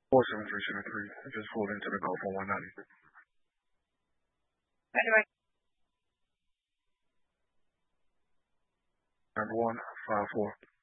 47373. I just pulled into the Gulf on 190. Anyway. Number 154.